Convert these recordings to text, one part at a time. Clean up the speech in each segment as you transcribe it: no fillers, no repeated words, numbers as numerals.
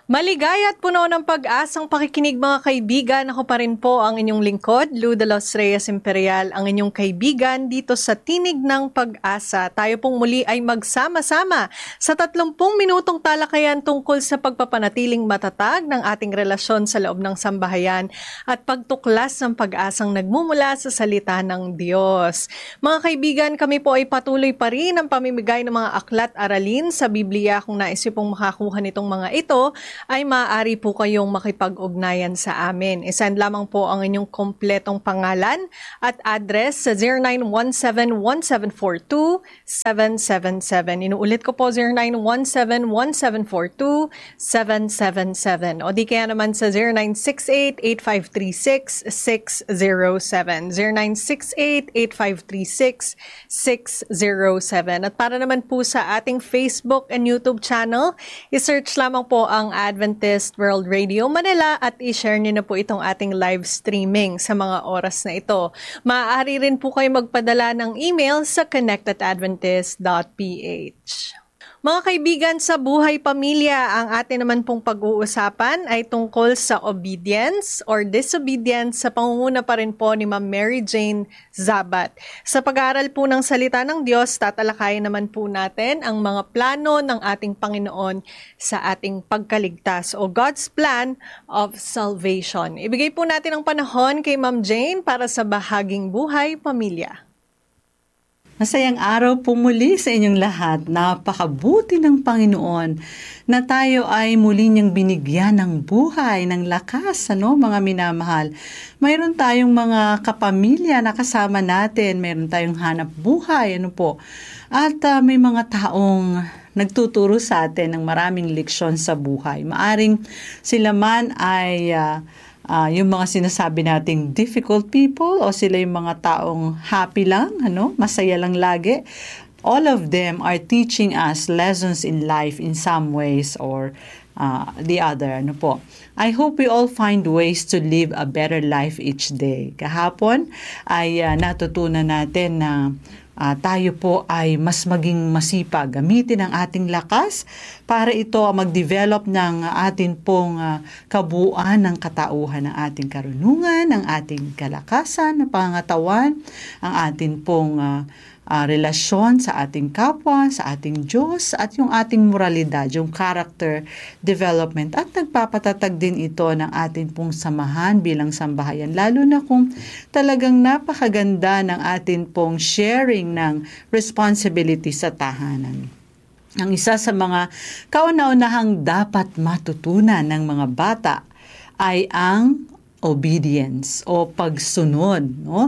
Maligaya at puno ng pag-asang pakikinig mga kaibigan. Ako pa rin po ang inyong lingkod, Lou de los Reyes Imperial, ang inyong kaibigan dito sa Tinig ng Pag-asa. Tayo pong muli ay magsama-sama sa 30 minutong talakayan tungkol sa pagpapanatiling matatag ng ating relasyon sa loob ng sambahayan at pagtuklas ng pag-asang nagmumula sa salita ng Diyos. Mga kaibigan, kami po ay patuloy pa rin ang pamimigay ng mga aklat aralin sa Biblia. Kung nais niyo pong makakuha nitong mga ito, ay maaari po kayong makipag-ugnayan sa amin. Isend lamang po ang inyong kompletong pangalan at address sa 0917-1742-777. Inuulit ko po 0917-1742-777 o di kaya naman sa 0968-8536-607. 0968-8536-607. At para naman po sa ating Facebook and YouTube channel, isearch lamang po ang Adventist World Radio Manila at i-share niyo na po itong ating live streaming sa mga oras na ito. Maaari rin po kayo magpadala ng email sa connectedadventist.ph. Mga kaibigan, sa buhay pamilya, ang atin naman pong pag-uusapan ay tungkol sa obedience or disobedience sa pangunguna pa rin po ni Ma'am Mary Jane Zabat. Sa pag-aaral po ng salita ng Diyos, tatalakayin naman po natin ang mga plano ng ating Panginoon sa ating pagkaligtas o God's plan of salvation. Ibigay po natin ang panahon kay Ma'am Jane para sa bahaging buhay pamilya. Masayang araw po muli sa inyong lahat. Napakabuti ng Panginoon na tayo ay muli niyang binigyan ng buhay, ng lakas, mga minamahal. Mayroon tayong mga kapamilya na kasama natin, mayroon tayong hanap buhay, At may mga taong nagtuturo sa atin ng maraming leksyon sa buhay. Maaring sila man ay yung mga sinasabi nating difficult people o sila yung mga taong happy lang, masaya lang lagi. All of them are teaching us lessons in life in some ways or the other. I hope we all find ways to live a better life each day. Kahapon ay natutunan natin na tayo po ay mas maging masipag, gamitin ang ating lakas para ito mag-develop ng atin pong kabuuan ng katauhan, ng ating karunungan, ng ating kalakasan, ng pangangatawan, ang atin pong relasyon sa ating kapwa, sa ating Diyos, at yung ating moralidad, yung character development. At nagpapatatag din ito ng ating pong samahan bilang sambahayan, lalo na kung talagang napakaganda ng ating pong sharing ng responsibility sa tahanan. Ang isa sa mga kauna-unahang dapat matutunan ng mga bata ay ang obedience o pagsunod,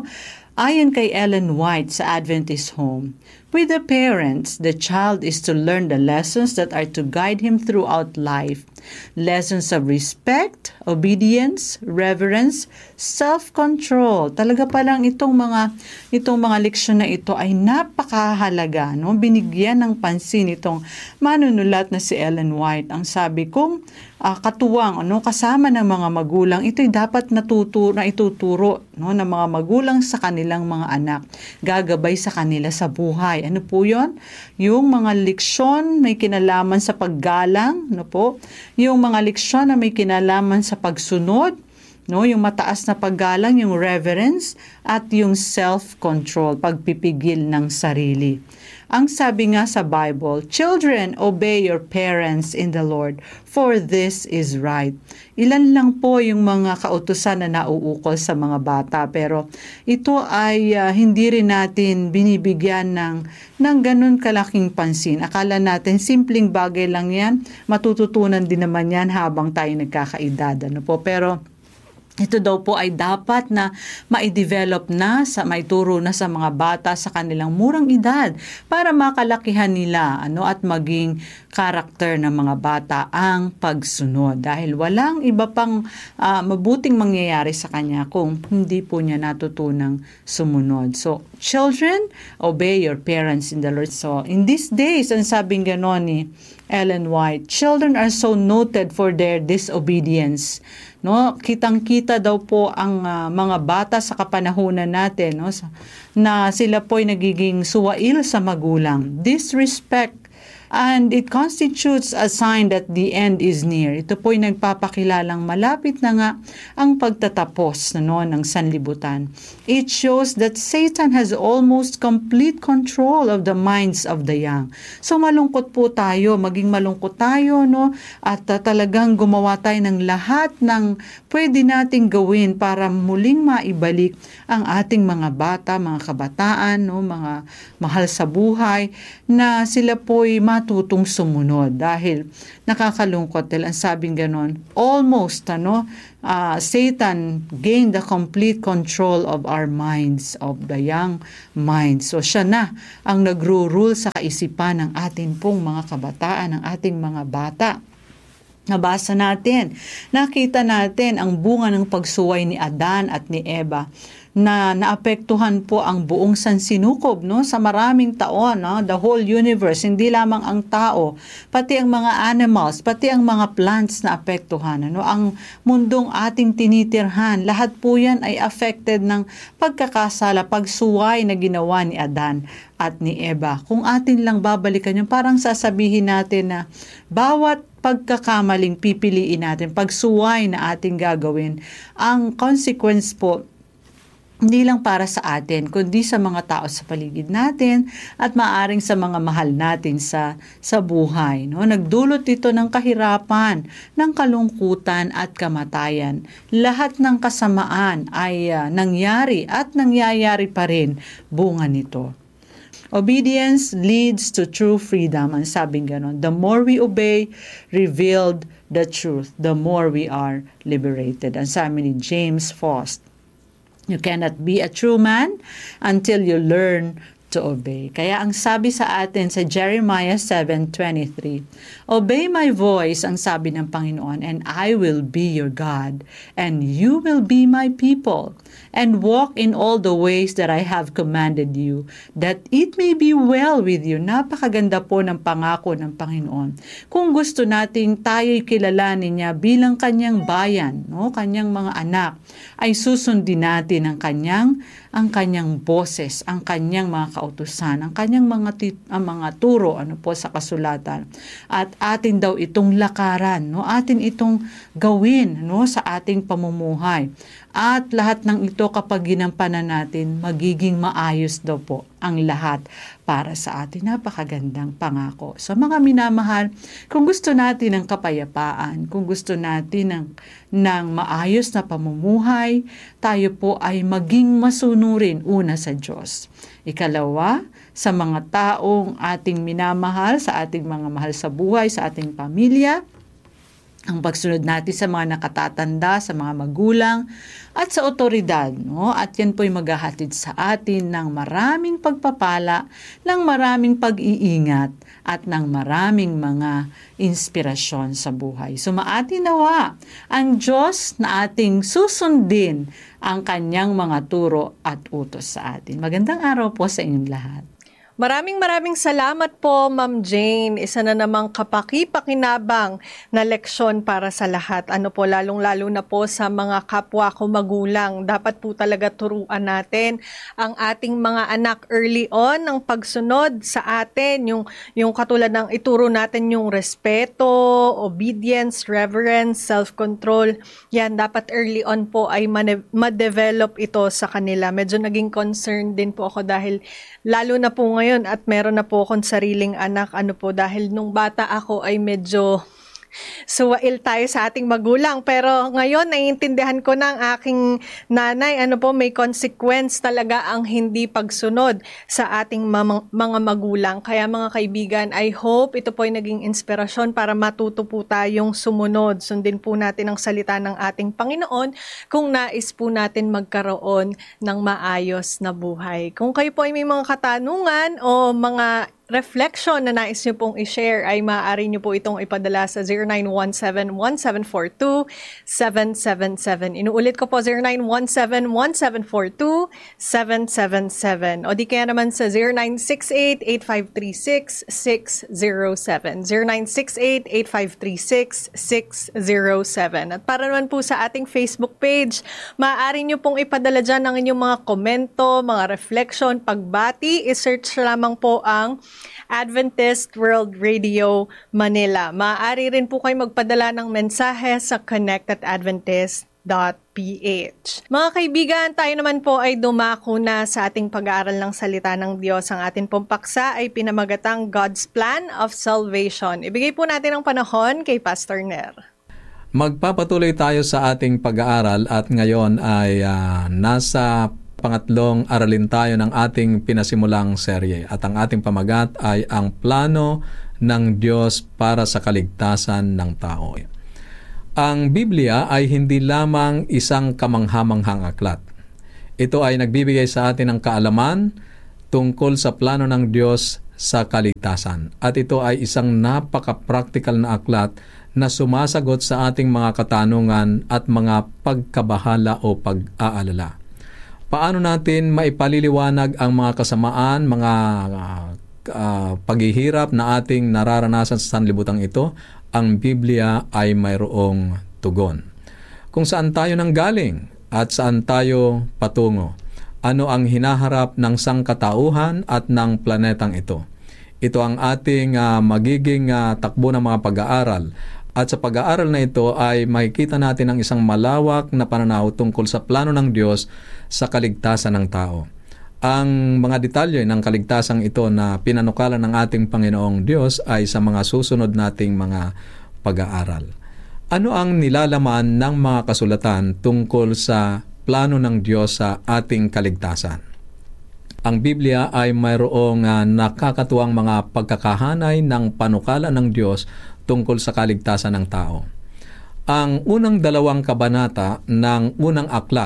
Ayon kay Ellen White sa Adventist Home, with the parents, the child is to learn the lessons that are to guide him throughout life. Lessons of respect, obedience, reverence, self-control. Talaga palang itong mga leksyon na ito ay napakahalaga, Binigyan ng pansin itong manunulat na si Ellen White. Ang sabi kong katuwang, kasama ng mga magulang, ito'y dapat ituturo ng mga magulang sa kanilang mga anak. Gagabay sa kanila sa buhay. Ano po yun? Yung mga leksyon may kinalaman sa paggalang, yung mga leksyon na may kinalaman sa pagsunod, yung mataas na paggalang, yung reverence, at yung self-control, pagpipigil ng sarili. Ang sabi nga sa Bible, "Children, obey your parents in the Lord, for this is right." Ilan lang po yung mga kautusan na nauukol sa mga bata, pero ito ay hindi rin natin binibigyan ng ganun kalaking pansin. Akala natin simpleng bagay lang yan, matututunan din naman yan habang tayo nagkakaedad. Pero ito daw po ay dapat na ma-develop na, maituro na sa mga bata sa kanilang murang edad para makalakihan nila at maging karakter ng mga bata ang pagsunod. Dahil walang iba pang mabuting mangyayari sa kanya kung hindi po niya natutunang sumunod. So, children, obey your parents in the Lord. So, in these days, ang sabing gano'n ni Ellen White, children are so noted for their disobedience. Kitang-kita daw po ang mga bata sa kapanahunan natin, na sila po ay nagiging suwail sa magulang. Disrespect And it constitutes a sign that the end is near. Ito po'y nagpapakilalang malapit na nga ang pagtatapos ng sanlibutan. It shows that Satan has almost complete control of the minds of the young. So malungkot po tayo, maging malungkot tayo, at talagang gumawa tayo ng lahat ng pwede nating gawin para muling maibalik ang ating mga bata, mga kabataan, mga mahal sa buhay, na sila po'y matutong sumunod. Dahil nakakalungkot, dahil ang sabing ganon, almost, Satan gained the complete control of our minds, of the young minds. So siya na ang nagro-rule sa kaisipan ng atin pong mga kabataan, ng ating mga bata. Nabasa natin, nakita natin ang bunga ng pagsuway ni Adan at ni Eva na naapektuhan po ang buong sansinukob sa maraming taon, the whole universe, hindi lamang ang tao, pati ang mga animals, pati ang mga plants na apektuhan. Ang mundong ating tinitirhan, lahat po yan ay affected ng pagkakasala, pagsuway na ginawa ni Adan at ni Eva. Kung atin lang babalikan yun, parang sasabihin natin na bawat pagkakamaling pipiliin natin, pagsuway na ating gagawin, ang consequence po, hindi lang para sa atin, kundi sa mga tao sa paligid natin at maaring sa mga mahal natin sa buhay. Nagdulot ito ng kahirapan, ng kalungkutan at kamatayan. Lahat ng kasamaan ay nangyari at nangyayari pa rin bunga nito. Obedience leads to true freedom. Ang sabing ganon. The more we obey, revealed the truth, the more we are liberated. Ang sabi ni James Faust. You cannot be a true man until you learn to obey. Kaya ang sabi sa atin sa Jeremiah 7:23, obey my voice, ang sabi ng Panginoon, and I will be your God, and you will be my people, and walk in all the ways that I have commanded you, that it may be well with you. Napakaganda po ng pangako ng Panginoon. Kung gusto nating tayo'y kilalanin niya bilang kanyang bayan, kanyang mga anak, ay susundin natin ang kanyang boses, ang kanyang mga kautusan, ang kanyang mga turo sa kasulatan. At atin daw itong lakaran, atin itong gawin sa ating pamumuhay. At lahat ng ito kapag ginampanan natin, magiging maayos daw po ang lahat para sa atin. Napakagandang pangako. So mga minamahal, kung gusto natin ng kapayapaan, kung gusto natin ng maayos na pamumuhay, tayo po ay maging masunurin una sa Diyos. Ikalawa, sa mga taong ating minamahal, sa ating mga mahal sa buhay, sa ating pamilya, ang pagsunod natin sa mga nakatatanda, sa mga magulang, at sa otoridad. At yan po'y maghahatid sa atin ng maraming pagpapala, ng maraming pag-iingat, at ng maraming mga inspirasyon sa buhay. So maatin nawa ang Diyos na ating susundin ang kanyang mga turo at utos sa atin. Magandang araw po sa inyong lahat. Maraming salamat po, Ma'am Jane. Isa na namang kapaki-pakinabang na leksyon para sa lahat. Lalong-lalo na po sa mga kapwa ko magulang. Dapat po talaga turuan natin ang ating mga anak early on ng pagsunod sa atin. Yung katulad ng ituro natin yung respeto, obedience, reverence, self-control. Yan, dapat early on po ay ma-develop ito sa kanila. Medyo naging concerned din po ako dahil lalo na po ngayon at meron na po akong sariling anak, dahil nung bata ako ay medyo suwail tayo sa ating magulang. Pero ngayon, naiintindihan ko na ang aking nanay, may consequence talaga ang hindi pagsunod sa ating mga magulang. Kaya mga kaibigan, I hope ito po ay naging inspirasyon para matuto po tayong sumunod. Sundin po natin ang salita ng ating Panginoon kung nais po natin magkaroon ng maayos na buhay. Kung kayo po ay may mga katanungan o mga reflection na nais nyo pong i-share, ay maaari nyo po itong ipadala sa 0917-1742-777. Inuulit ko po, 0917-1742-777. O di kaya naman sa 0968-8536-607. 0968-8536-607. At para naman po sa ating Facebook page, maaari nyo pong ipadala dyan ang inyong mga komento, mga reflection, pagbati. I-search lamang po ang Adventist World Radio Manila. Maaari rin po kayo magpadala ng mensahe sa connect@adventist.ph. Mga kaibigan, tayo naman po ay dumako na sa ating pag-aaral ng salita ng Diyos. Ang ating pong paksa ay pinamagatang God's Plan of Salvation. Ibigay po natin ang panahon kay Pastor Ner. Magpapatuloy tayo sa ating pag-aaral at ngayon ay nasa pangatlong aralin tayo ng ating pinasimulang serye. At ang ating pamagat ay ang plano ng Diyos para sa kaligtasan ng tao. Ang Biblia ay hindi lamang isang kamanghamanghang aklat. Ito ay nagbibigay sa atin ng kaalaman tungkol sa plano ng Diyos sa kaligtasan. At ito ay isang napaka-practical na aklat na sumasagot sa ating mga katanungan at mga pagkabahala o pag-aalala. Paano natin maipaliliwanag ang mga kasamaan, mga paghihirap na ating nararanasan sa sanlibutan ito? Ang Biblia ay mayroong tugon. Kung saan tayo nanggaling at saan tayo patungo? Ano ang hinaharap ng sangkatauhan at ng planetang ito? Ito ang ating magiging takbo ng mga pag-aaral. At sa pag-aaral na ito ay makikita natin ang isang malawak na pananaw tungkol sa plano ng Diyos sa kaligtasan ng tao. Ang mga detalye ng kaligtasan ito na pinanukalan ng ating Panginoong Diyos ay sa mga susunod nating mga pag-aaral. Ano ang nilalaman ng mga kasulatan tungkol sa plano ng Diyos sa ating kaligtasan? Ang Biblia ay mayroong nakakatuwang mga pagkakahanay ng panukala ng Diyos tungkol sa kaligtasan ng tao. Ang unang dalawang kabanata ng unang aklat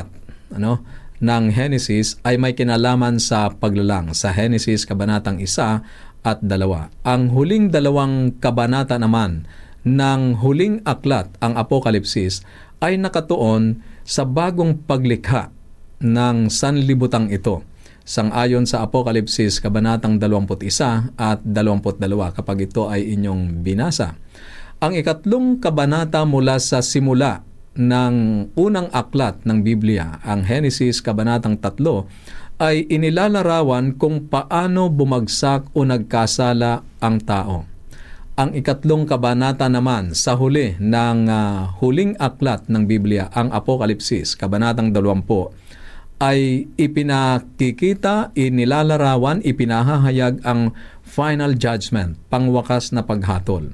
ng Henesis ay may kinalaman sa paglalang. Sa Henesis, kabanatang 1 at 2. Ang huling dalawang kabanata naman ng huling aklat, ang Apokalipsis, ay nakatuon sa bagong paglikha ng sanlibutang ito. Sang-ayon sa Apokalipsis, kabanatang 21 at 22 kapag ito ay inyong binasa. Ang ikatlong kabanata mula sa simula ng unang aklat ng Biblia, ang Henesis, kabanatang 3, ay inilalarawan kung paano bumagsak o nagkasala ang tao. Ang ikatlong kabanata naman sa huli ng huling aklat ng Biblia, ang Apokalipsis, kabanatang 20, ay ipinakikita, inilalarawan, ipinahahayag ang final judgment, pangwakas na paghatol.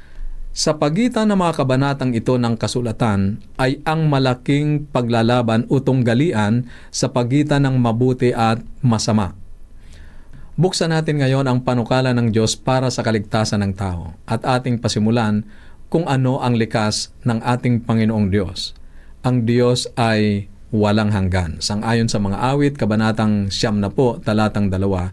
Sa pagitan ng mga kabanatang ito ng kasulatan ay ang malaking paglalaban o tunggalian sa pagitan ng mabuti at masama. Buksan natin ngayon ang panukala ng Diyos para sa kaligtasan ng tao at ating pasimulan kung ano ang likas ng ating Panginoong Diyos. Ang Diyos ay walang hanggan. Sang-ayon sa mga awit, kabanatang 9, talatang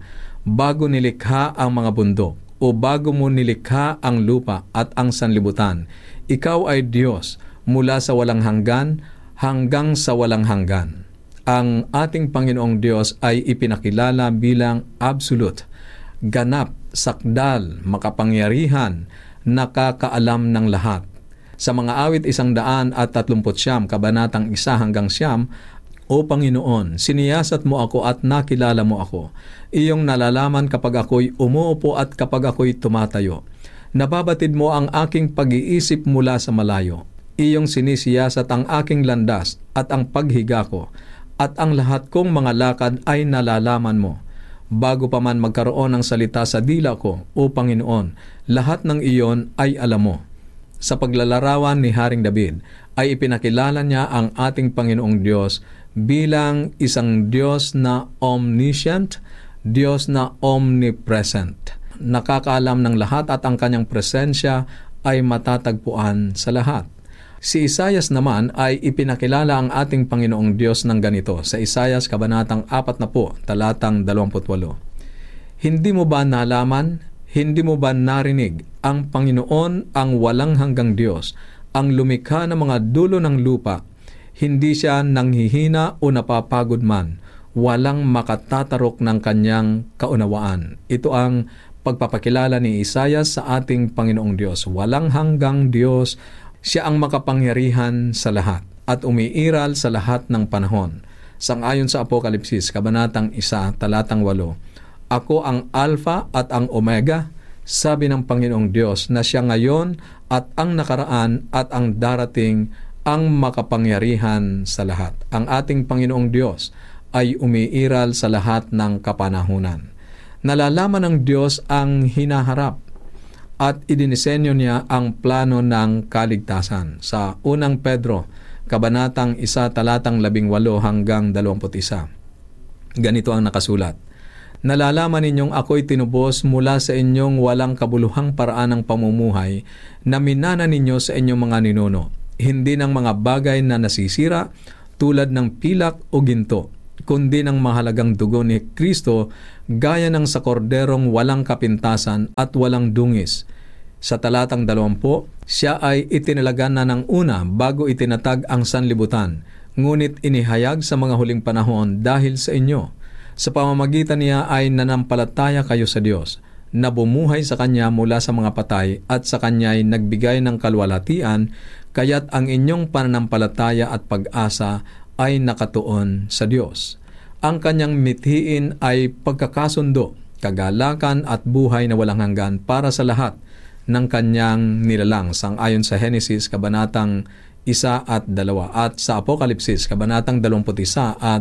2, bago nilikha ang mga bundok o bago mo nilikha ang lupa at ang sanlibutan, ikaw ay Diyos mula sa walang hanggan hanggang sa walang hanggan. Ang ating Panginoong Diyos ay ipinakilala bilang absolute, ganap, sakdal, makapangyarihan, nakakaalam ng lahat. Sa mga awit 139, kabanatang 1 hanggang 9, O Panginoon, siniyasat mo ako at nakilala mo ako. Iyong nalalaman kapag ako'y umuupo at kapag ako'y tumatayo. Nababatid mo ang aking pag-iisip mula sa malayo. Iyong sinisiyasat ang aking landas at ang paghiga ko, at ang lahat kong mga lakad ay nalalaman mo. Bago pa man magkaroon ng salita sa dila ko, O Panginoon, lahat ng iyon ay alam mo. Sa paglalarawan ni Haring David, ay ipinakilala niya ang ating Panginoong Diyos bilang isang Diyos na omniscient, Diyos na omnipresent. Nakakaalam ng lahat at ang kanyang presensya ay matatagpuan sa lahat. Si Isaias naman ay ipinakilala ang ating Panginoong Diyos ng ganito sa Isaias kabanatang 40, talatang 28. Hindi mo ba nalaman, hindi mo ba narinig, ang Panginoon ang walang hanggang Diyos, ang lumikha ng mga dulo ng lupa, hindi siya nanghihina o napapagod man, walang makatatarok ng kanyang kaunawaan. Ito ang pagpapakilala ni Isaias sa ating Panginoong Diyos. Walang hanggang Diyos, siya ang makapangyarihan sa lahat at umiiral sa lahat ng panahon. Sang-ayon sa Apokalipsis, kabanatang 1, talatang 8, Ako ang Alpha at ang Omega, sabi ng Panginoong Diyos, na siya ngayon at ang nakaraan at ang darating, ang makapangyarihan sa lahat. Ang ating Panginoong Diyos ay umiiral sa lahat ng kapanahunan. Nalalaman ng Diyos ang hinaharap at idinisenyo niya ang plano ng kaligtasan. Sa unang Pedro, Kabanatang 1, talatang 18 hanggang 21. Ganito ang nakasulat. Nalalaman ninyong ako'y tinubos mula sa inyong walang kabuluhang paraan ng pamumuhay na minana ninyo sa inyong mga ninuno, hindi ng mga bagay na nasisira tulad ng pilak o ginto, kundi ng mahalagang dugo ni Kristo gaya ng sa korderong walang kapintasan at walang dungis. Sa talatang 20, siya ay itinalagan na ng una bago itinatag ang sanlibutan, ngunit inihayag sa mga huling panahon dahil sa inyo. Sa pamamagitan niya ay nanampalataya kayo sa Diyos, na bumuhay sa Kanya mula sa mga patay at sa Kanya ay nagbigay ng kalwalhatian, kaya't ang inyong pananampalataya at pag-asa ay nakatuon sa Diyos. Ang Kanyang mithiin ay pagkakasundo, kagalakan at buhay na walang hanggan para sa lahat ng Kanyang nilalang, sangayon sa Henesis Kabanatang 1 at 2 at sa Apokalipsis Kabanatang 21 at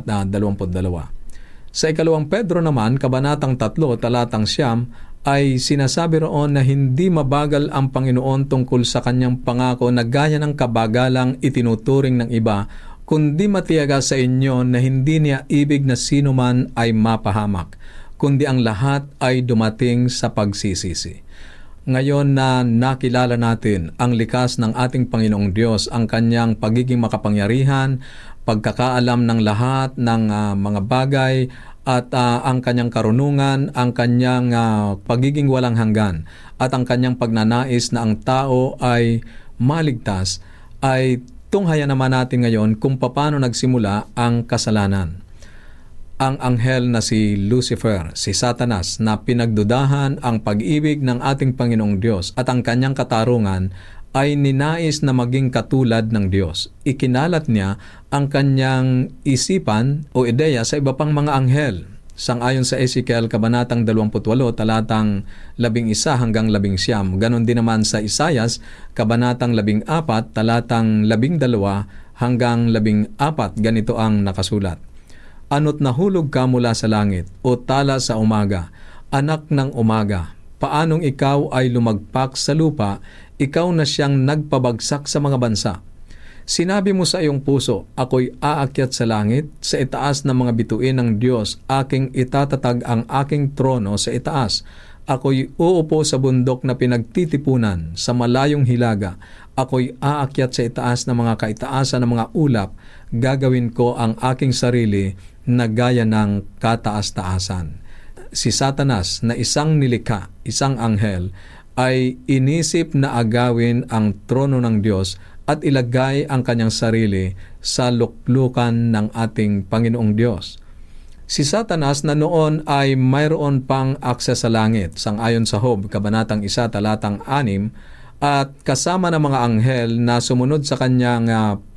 22. Sa ikalawang Pedro naman, Kabanatang 3, talatang 9, ay sinasabi roon na hindi mabagal ang Panginoon tungkol sa Kanyang pangako na gaya ng kabagalang itinuturing ng iba, kundi matiyaga sa inyo na hindi niya ibig na sino man ay mapahamak, kundi ang lahat ay dumating sa pagsisisi. Ngayon na nakilala natin ang likas ng ating Panginoong Diyos, ang Kanyang pagiging makapangyarihan, pagkakaalam ng lahat ng mga bagay at ang Kanyang karunungan, ang Kanyang pagiging walang hanggan at ang Kanyang pagnanais na ang tao ay maligtas, ay tunghayan naman natin ngayon kung paano nagsimula ang kasalanan. Ang anghel na si Lucifer, si Satanas, na pinagdudahan ang pag-ibig ng ating Panginoong Diyos at ang kanyang katarungan, ay ninais na maging katulad ng Diyos. Ikinalat niya ang kanyang isipan o ideya sa iba pang mga anghel. Sangayon sa Ezekiel Kabanatang 28, talatang 11 hanggang 19. Ganon din naman sa Isayas Kabanatang 14, talatang 12 hanggang 14. Ganito ang nakasulat. Ano't nahulog ka mula sa langit o tala sa umaga, anak ng umaga, paanong ikaw ay lumagpak sa lupa, ikaw na siyang nagpabagsak sa mga bansa. Sinabi mo sa iyong puso, ako'y aakyat sa langit, sa itaas ng mga bituin ng Diyos, aking itatatag ang aking trono sa itaas. Ako'y uupo sa bundok na pinagtitipunan, sa malayong hilaga. Ako'y aakyat sa itaas ng mga kaitaasan ng mga ulap, gagawin ko ang aking sarili na gaya ng kataas-taasan. Si Satanas na isang nilikha, isang anghel, ay inisip na agawin ang trono ng Diyos at ilagay ang kanyang sarili sa luklukan ng ating Panginoong Diyos. Si Satanas na noon ay mayroon pang akses sa langit, sangayon sa Job, Kabanatang 1, talatang 6, at kasama ng mga anghel na sumunod sa kanyang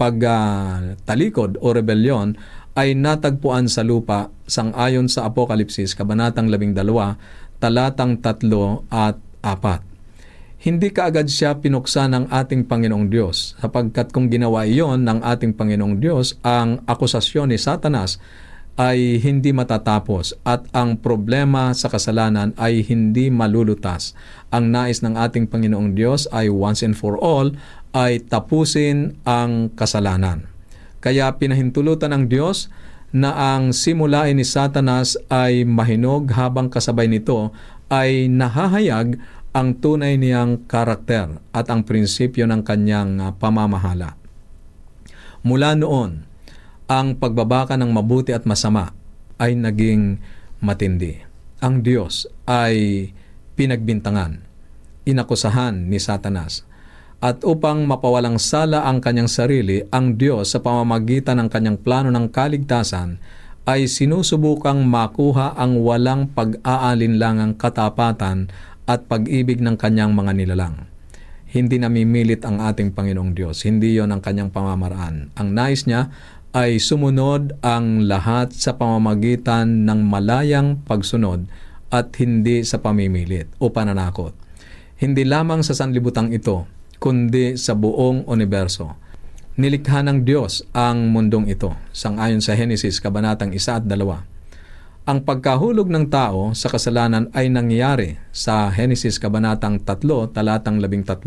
pagtalikod o rebelyon, ay natagpuan sa lupa, sangayon sa Apokalipsis, Kabanatang 12, talatang 3 at 4. Hindi kaagad siya pinuksa ng ating Panginoong Diyos, sapagkat kung ginawa iyon ng ating Panginoong Diyos, ang akusasyon ni Satanas ay hindi matatapos at ang problema sa kasalanan ay hindi malulutas. Ang nais ng ating Panginoong Diyos ay once and for all ay tapusin ang kasalanan. Kaya pinahintulutan ng Diyos na ang simulain ni Satanas ay mahinog habang kasabay nito ay nahahayag ang tunay niyang karakter at ang prinsipyo ng kanyang pamamahala. Mula noon, ang pagbabaka ng mabuti at masama ay naging matindi. Ang Diyos ay pinagbintangan, inakusahan ni Satanas. At upang mapawalang sala ang kanyang sarili, ang Diyos sa pamamagitan ng kanyang plano ng kaligtasan ay sinusubukang makuha ang walang pag-aalinlangang katapatan at pag-ibig ng kanyang mga nilalang. Hindi namimilit ang ating Panginoong Diyos. Hindi yon ang kanyang pamamaraan. Ang nais niya ay sumunod ang lahat sa pamamagitan ng malayang pagsunod at hindi sa pamimilit o pananakot. Hindi lamang sa sanlibutan ito, kundi sa buong universo. Nilikha ng Diyos ang mundong ito, sangayon sa Henesis kabanatang 1 at 2. Ang pagkahulog ng tao sa kasalanan ay nangyari sa Henesis kabanatang 3, talatang 13.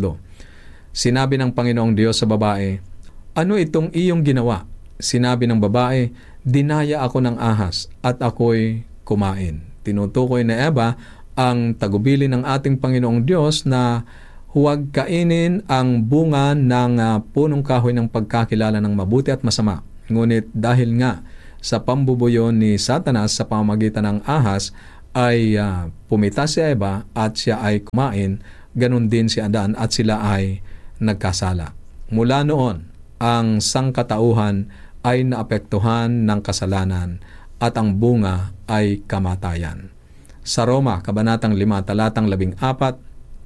Sinabi ng Panginoong Diyos sa babae, "Ano itong iyong ginawa?" Sinabi ng babae, "Dinaya ako ng ahas at ako'y kumain." Tinutukoy na Eva ang tagubilin ng ating Panginoong Diyos na huwag kainin ang bunga ng punong kahoy ng pagkakilala ng mabuti at masama. Ngunit dahil nga sa pambubuyo ni Satanas sa pamamagitan ng ahas ay pumita si Eva at siya ay kumain, ganun din si Adan at sila ay nagkasala. Mula noon, ang sangkatauhan ay naapektuhan ng kasalanan at ang bunga ay kamatayan. Sa Roma, kabanatang 5, talatang 14,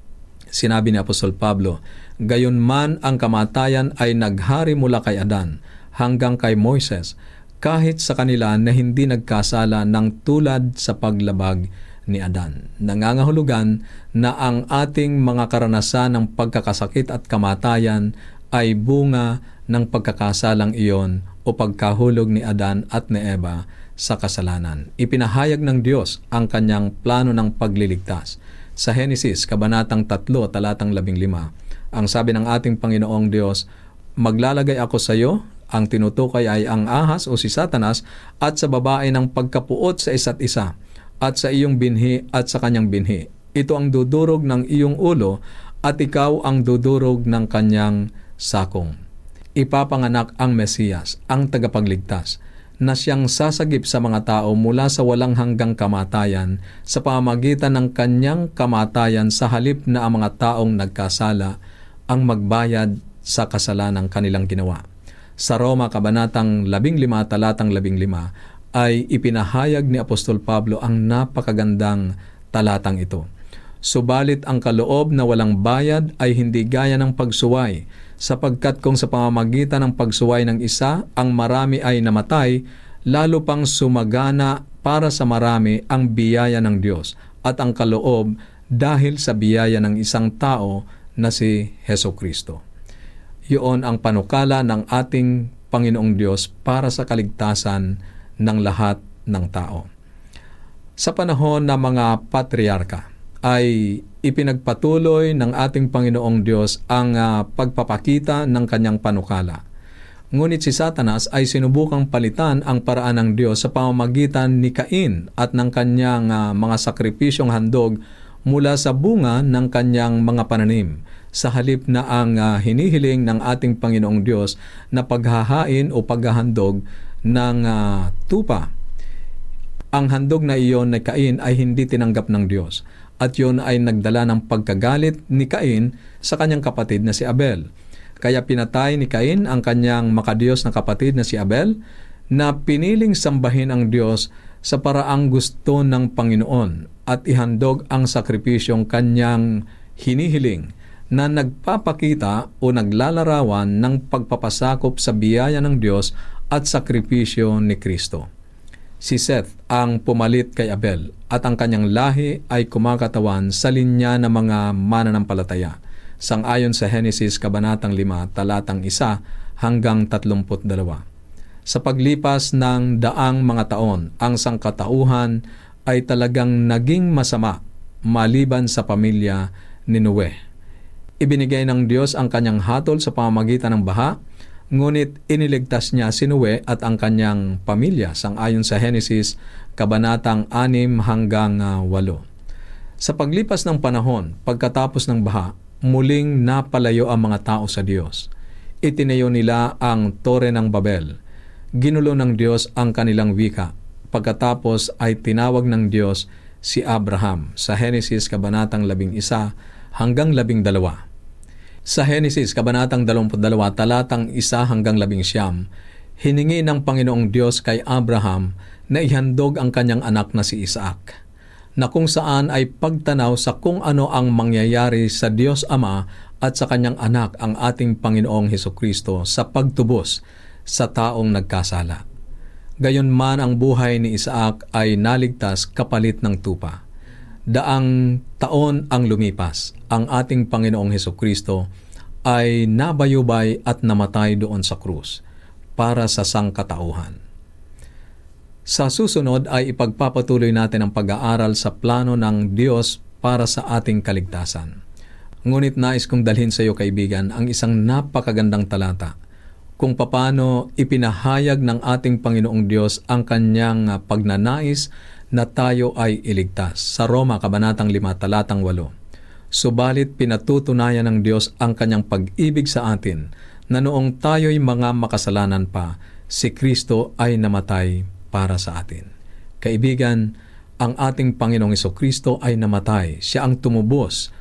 sinabi ni Apostol Pablo, "Gayunman ang kamatayan ay naghari mula kay Adan hanggang kay Moises, kahit sa kanila na hindi nagkasala ng tulad sa paglabag ni Adan." Nangangahulugan na ang ating mga karanasan ng pagkakasakit at kamatayan ay bunga ng pagkakasalang iyon o pagkahulog ni Adan at ni Eva sa kasalanan. Ipinahayag ng Diyos ang kanyang plano ng pagliligtas. Sa Henesis, kabanatang 3, talatang 15, ang sabi ng ating Panginoong Diyos, "Maglalagay ako sa iyo," ang tinutukoy ay ang ahas o si Satanas, "at sa babae ng pagkapuot sa isa't isa, at sa iyong binhi at sa kanyang binhi. Ito ang dudurog ng iyong ulo, at ikaw ang dudurog ng kanyang sakong." Ipapanganak ang Mesiyas, ang tagapagligtas, na siyang sasagip sa mga tao mula sa walang hanggang kamatayan sa pamamagitan ng kanyang kamatayan sa halip na ang mga taong nagkasala ang magbayad sa kasalanang kanilang ginawa. Sa Roma, kabanatang 15, talatang 15, ay ipinahayag ni Apostol Pablo ang napakagandang talatang ito. "Subalit ang kaloob na walang bayad ay hindi gaya ng pagsuway, sapagkat kung sa pamamagitan ng pagsuway ng isa, ang marami ay namatay, lalo pang sumagana para sa marami ang biyaya ng Diyos at ang kaloob dahil sa biyaya ng isang tao na si Hesukristo." Iyon ang panukala ng ating Panginoong Diyos para sa kaligtasan ng lahat ng tao. Sa panahon ng mga patriarka, ay ipinagpatuloy ng ating Panginoong Diyos ang pagpapakita ng kanyang panukala. Ngunit si Satanas ay sinubukang palitan ang paraan ng Diyos sa pamamagitan ni Cain at ng kanyang mga sakripisyong handog mula sa bunga ng kanyang mga pananim, sa halip na ang hinihiling ng ating Panginoong Diyos na paghahain o paghahandog ng tupa. Ang handog na iyon ni Cain ay hindi tinanggap ng Diyos. At yun ay nagdala ng pagkagalit ni Cain sa kanyang kapatid na si Abel. Kaya pinatay ni Cain ang kanyang makadiyos na kapatid na si Abel, na piniling sambahin ang Diyos sa paraang gusto ng Panginoon at ihandog ang sakripisyong kanyang hinihiling na nagpapakita o naglalarawan ng pagpapasakop sa biyaya ng Diyos at sakripisyo ni Kristo. Si Seth ang pumalit kay Abel at ang kanyang lahi ay kumakatawan sa linya ng mga mananampalataya, sangayon sa Henesis kabanatang 5, talatang 1 hanggang 32. Sa paglipas ng daang mga taon, ang sangkatauhan ay talagang naging masama maliban sa pamilya ni Noe. Ibinigay ng Diyos ang kanyang hatol sa pamamagitan ng baha, ngunit iniligtas niya si Noe at ang kanyang pamilya, sangayon sa Henesis kabanatang 6 hanggang 8. Sa paglipas ng panahon, pagkatapos ng baha, muling napalayo ang mga tao sa Diyos. Itinayo nila ang Tore ng Babel. Ginulo ng Diyos ang kanilang wika. Pagkatapos ay tinawag ng Diyos si Abraham sa Henesis kabanatang 11 hanggang 12. Sa Henesis kabanatang 22, talatang 1 hanggang 11, hiningi ng Panginoong Diyos kay Abraham na ihandog ang kanyang anak na si Isaac, na kung saan ay pagtanaw sa kung ano ang mangyayari sa Diyos Ama at sa kanyang anak ang ating Panginoong Hesukristo sa pagtubos sa taong nagkasala. Gayunman ang buhay ni Isaac ay naligtas kapalit ng tupa. Daang taon ang lumipas, ang ating Panginoong Hesukristo ay nabayubay at namatay doon sa krus para sa sangkatauhan. Sa susunod ay ipagpapatuloy natin ang pag-aaral sa plano ng Diyos para sa ating kaligtasan. Ngunit nais kong dalhin sa iyo, kaibigan, ang isang napakagandang talata kung paano ipinahayag ng ating Panginoong Diyos ang kanyang pagnanais na tayo ay iligtas. Sa Roma, Kabanatang 5, Talatang 8. Subalit pinatutunayan ng Diyos ang kanyang pag-ibig sa atin na noong tayo'y mga makasalanan pa, si Kristo ay namatay para sa atin. Kaibigan, ang ating Panginoong Hesukristo ay namatay. Siya ang tumubos